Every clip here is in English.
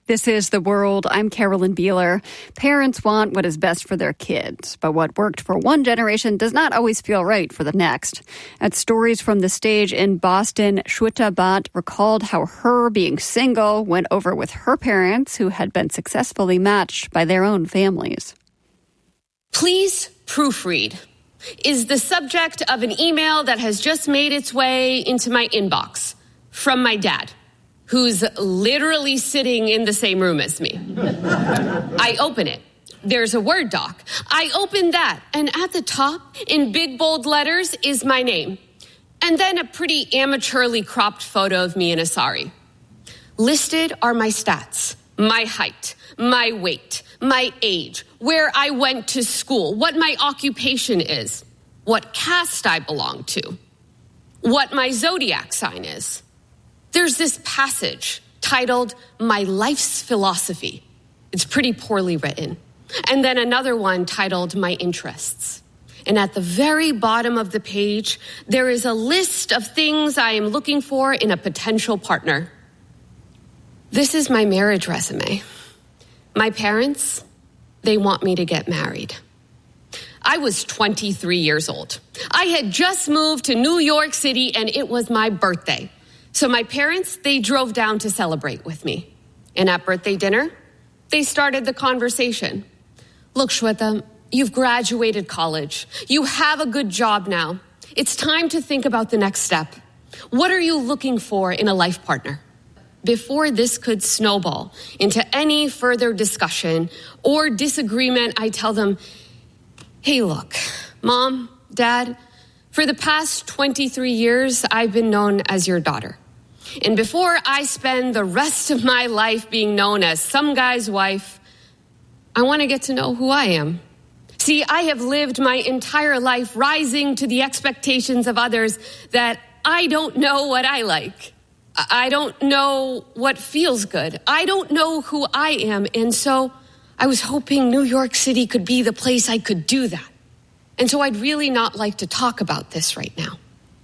This is The World. I'm Carolyn Beeler. Parents want what is best for their kids, but what worked for one generation does not always feel right for the next. At Stories from the Stage in Boston, Shweta Bhatt recalled how her being single went over with her parents who had been successfully matched by their own families. Please proofread is the subject of an email that has just made its way into my inbox from my dad, who's literally sitting in the same room as me. I open it. There's a Word doc. I open that, and at the top, in big bold letters, is my name. And then a pretty amateurly cropped photo of me in a sari. Listed are my stats, my height, my weight, my age, where I went to school, what my occupation is, what caste I belong to, what my zodiac sign is. There's this passage titled My Life's Philosophy. It's pretty poorly written. And then another one titled My Interests. And at the very bottom of the page, there is a list of things I am looking for in a potential partner. This is my marriage resume. My parents, they want me to get married. I was 23 years old. I had just moved to New York City and it was my birthday. So my parents, they drove down to celebrate with me. And at birthday dinner, they started the conversation. Look, Shweta, you've graduated college. You have a good job now. It's time to think about the next step. What are you looking for in a life partner? Before this could snowball into any further discussion or disagreement, I tell them, hey, look, Mom, Dad, for the past 23 years, I've been known as your daughter. And before I spend the rest of my life being known as some guy's wife, I want to get to know who I am. See, I have lived my entire life rising to the expectations of others that I don't know what I like. I don't know what feels good. I don't know who I am. And so I was hoping New York City could be the place I could do that. And so I'd really not like to talk about this right now.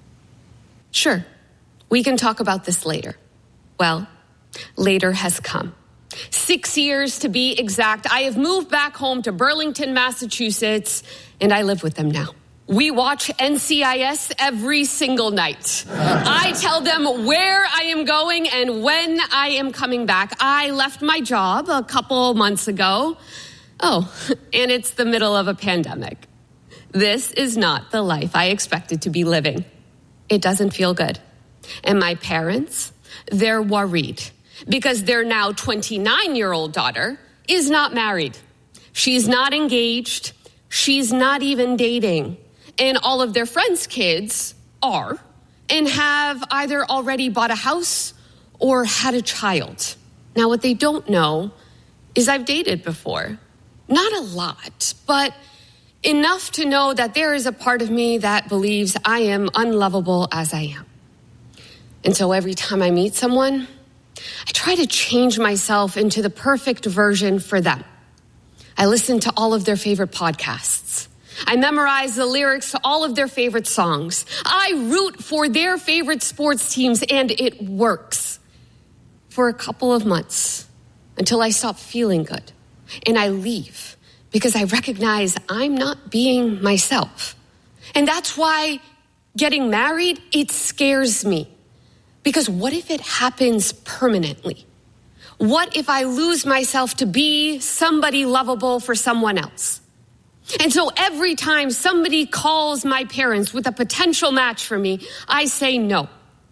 Sure. We can talk about this later. Well, later has come. 6 years to be exact. I have moved back home to Burlington, Massachusetts, and I live with them now. We watch NCIS every single night. I tell them where I am going and when I am coming back. I left my job a couple months ago. Oh, and it's the middle of a pandemic. This is not the life I expected to be living. It doesn't feel good. And my parents, they're worried because their now 29-year-old daughter is not married. She's not engaged. She's not even dating. And all of their friends' kids are and have either already bought a house or had a child. Now, what they don't know is I've dated before. Not a lot, but enough to know that there is a part of me that believes I am unlovable as I am. And so every time I meet someone, I try to change myself into the perfect version for them. I listen to all of their favorite podcasts. I memorize the lyrics to all of their favorite songs. I root for their favorite sports teams, and it works for a couple of months until I stop feeling good. And I leave because I recognize I'm not being myself. And that's why getting married, it scares me. Because what if it happens permanently? What if I lose myself to be somebody lovable for someone else? And so every time somebody calls my parents with a potential match for me, I say no.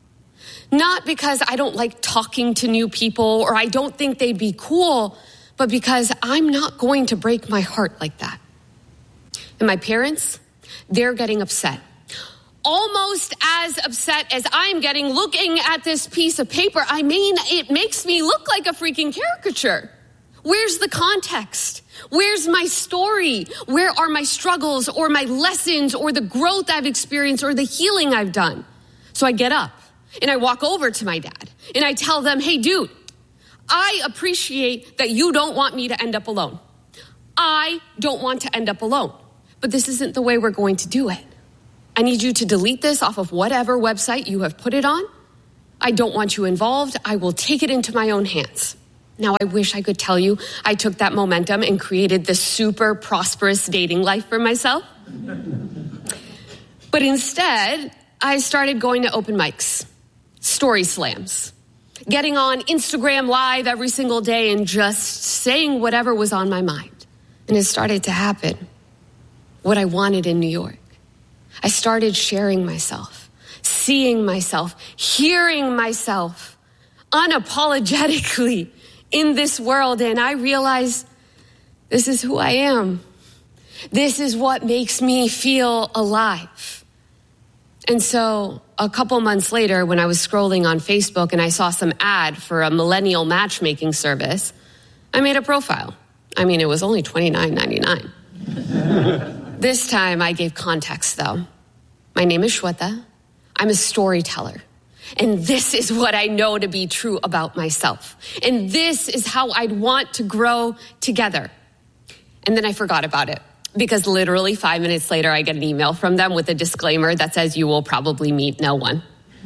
Not because I don't like talking to new people or I don't think they'd be cool, but because I'm not going to break my heart like that. And my parents, they're getting upset. Almost as upset as I'm getting looking at this piece of paper. I mean, it makes me look like a freaking caricature. Where's the context? Where's my story? Where are my struggles or my lessons or the growth I've experienced or the healing I've done? So I get up and I walk over to my dad and I tell them, hey, dude, I appreciate that you don't want me to end up alone. I don't want to end up alone, but this isn't the way we're going to do it. I need you to delete this off of whatever website you have put it on. I don't want you involved. I will take it into my own hands. Now, I wish I could tell you I took that momentum and created this super prosperous dating life for myself. But instead, I started going to open mics, story slams, getting on Instagram Live every single day and just saying whatever was on my mind. And it started to happen, what I wanted in New York. I started sharing myself, seeing myself, hearing myself unapologetically in this world. And I realized this is who I am. This is what makes me feel alive. And so a couple months later, when I was scrolling on Facebook and I saw some ad for a millennial matchmaking service, I made a profile. I mean, it was only $29.99. This time I gave context, though. My name is Shweta. I'm a storyteller. And this is what I know to be true about myself. And this is how I'd want to grow together. And then I forgot about it, because literally 5 minutes later, I get an email from them with a disclaimer that says you will probably meet no one.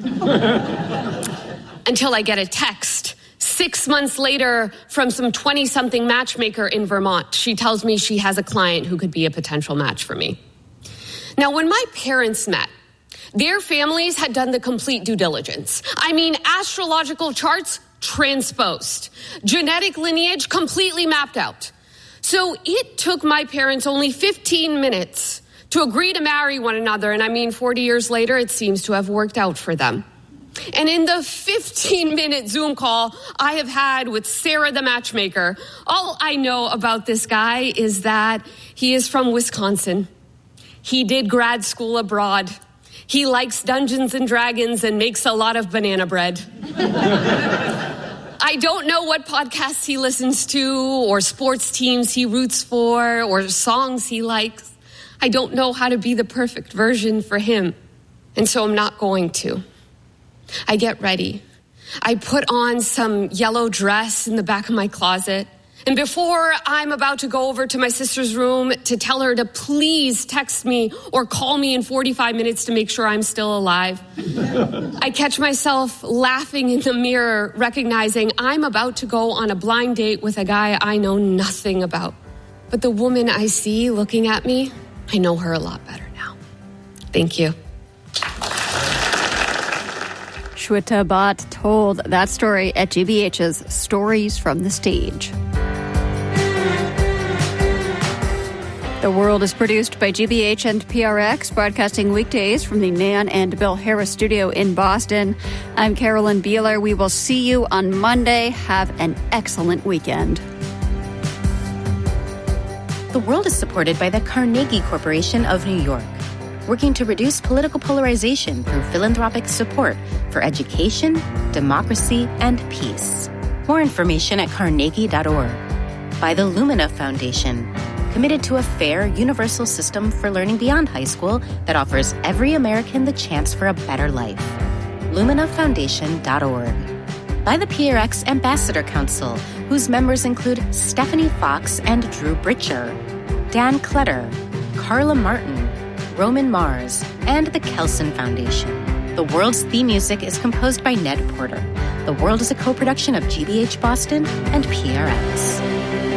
Until I get a text 6 months later from some 20-something matchmaker in Vermont. She tells me she has a client who could be a potential match for me. Now, when my parents met, their families had done the complete due diligence. I mean, astrological charts transposed, genetic lineage completely mapped out. So it took my parents only 15 minutes to agree to marry one another. And I mean, 40 years later, it seems to have worked out for them. And in the 15-minute Zoom call I have had with Sarah the matchmaker, all I know about this guy is that he is from Wisconsin. He did grad school abroad. He likes Dungeons and Dragons and makes a lot of banana bread. I don't know what podcasts he listens to or sports teams he roots for or songs he likes. I don't know how to be the perfect version for him, and so I'm not going to. I get ready. I put on some yellow dress in the back of my closet. And before I'm about to go over to my sister's room to tell her to please text me or call me in 45 minutes to make sure I'm still alive, I catch myself laughing in the mirror, recognizing I'm about to go on a blind date with a guy I know nothing about. But the woman I see looking at me, I know her a lot better now. Thank you. Shweta Bhatt told that story at GBH's Stories from the Stage. The World is produced by GBH and PRX, broadcasting weekdays from the Nan and Bill Harris studio in Boston. I'm Carolyn Beeler. We will see you on Monday. Have an excellent weekend. The World is supported by the Carnegie Corporation of New York, working to reduce political polarization through philanthropic support for education, democracy, and peace. More information at carnegie.org. By the Lumina Foundation, committed to a fair, universal system for learning beyond high school that offers every American the chance for a better life. LuminaFoundation.org. By the PRX Ambassador Council, whose members include Stephanie Fox and Drew Britcher, Dan Kletter, Carla Martin, Roman Mars, and the Kelson Foundation. The World's theme music is composed by Ned Porter. The World is a co-production of GBH Boston and PRX.